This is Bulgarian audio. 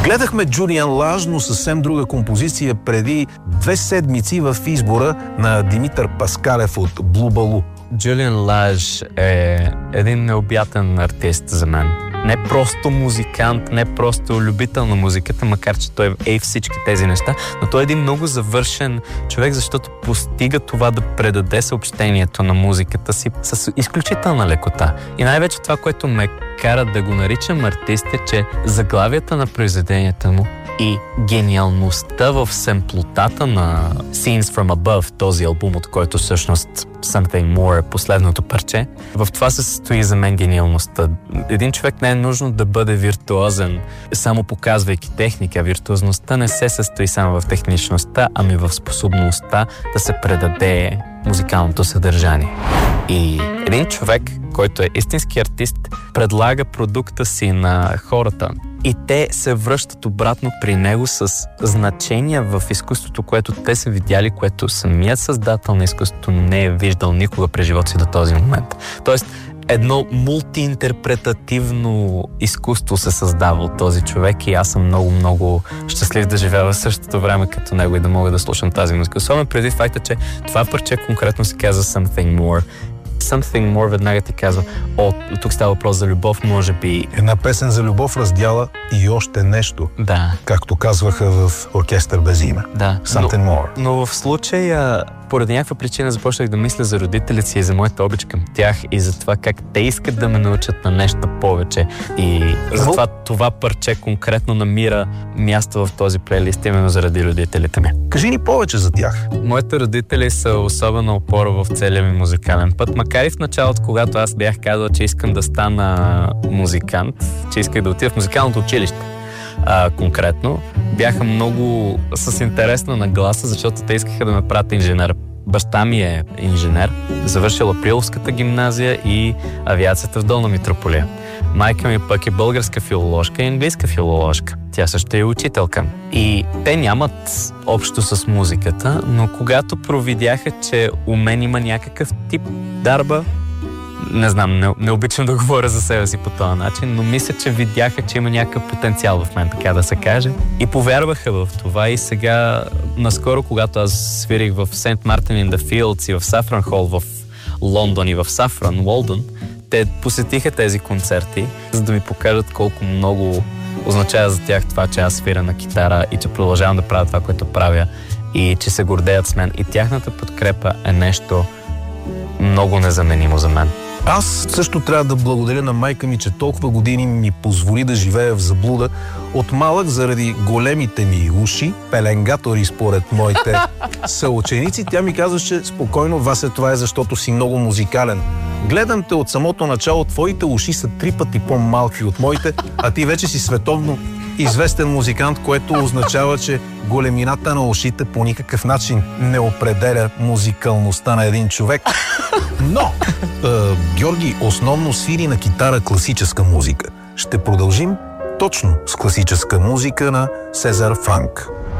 Гледахме Джулиан Лаж, но съвсем друга композиция преди 2 седмици в избора на Димитър Паскалев от Blue Baloo. Джулиан Лаж е един необятен артист за мен. Не просто музикант, не просто любител на музиката, макар че той е всички тези неща, но той е един много завършен човек, защото постига това да предаде съобщението на музиката си с изключителна лекота. И най-вече това, което ме кара да го наричам артист, е, че заглавията на произведенията му и гениалността в семплотата на Scenes from Above, този албум, от който всъщност Something More е последното парче. В това се състои за мен гениалността. Един човек не е нужно да бъде виртуозен, само показвайки техника. Виртуозността не се състои само в техничността, ами в способността да се предаде музикалното съдържание. И един човек, който е истински артист, предлага продукта си на хората. И те се връщат обратно при него с значения в изкуството, което те са видяли, което самият създател на изкуството не е виждал никога през живота си до този момент. Тоест, едно мултиинтерпретативно изкуство се създава от този човек и аз съм много щастлив да живея в същото време като него и да мога да слушам тази музика. Особено преди факта, че това парче конкретно се казва Something More. Something More веднага ти казва, тук става въпрос за любов, може би. Една песен за любов раздяла и още нещо. Да. Както казваха в Оркестър без име. Да. Something More. Но в случая, поради някаква причина, започнах да мисля за родителите си и за моята обич към тях и за това как те искат да ме научат на нещо повече. И затова това парче конкретно намира място в този плейлист именно заради родителите ми. Кажи ни повече за тях. Моите родители са особена опора в целия ми музикален път. Макар и в началото, когато аз бях казал, че искам да стана музикант, че исках да отида в музикалното училище, конкретно, бяха много с интересна нагласа, защото те искаха да ме правят инженер. Баща ми е инженер, завършил Априловската гимназия и авиацията в Долна Митрополия. Майка ми пък е българска филоложка и английска филоложка. Тя също е учителка. И те нямат общо с музиката, но когато провидяха, че у мен има някакъв тип дарба, не знам, не обичам да говоря за себе си по този начин, но мисля, че видяха, че има някакъв потенциал в мен, така да се каже. И повярваха в това. И сега, наскоро, когато аз свирих в Saint Martin in the Fields и в Saffron Hall в Лондон и в Saffron, Уолдън, те посетиха тези концерти, за да ми покажат колко много означава за тях това, че аз свиря на китара и че продължавам да правя това, което правя и че се гордеят с мен. И тяхната подкрепа е нещо много незаменимо за мен. Аз също трябва да благодаря на майка ми, че толкова години ми позволи да живея в заблуда. От малък, заради големите ми уши, пеленгатори според моите съученици, тя ми казва, че спокойно, Васе, това е защото си много музикален. Гледам те от самото начало, твоите уши са 3 пъти по-малки от моите, а ти вече си световно известен музикант, което означава, че големината на ушите по никакъв начин не определя музикалността на един човек. Но, Георги основно свири на китара класическа музика. Ще продължим точно с класическа музика на Сезар Франк.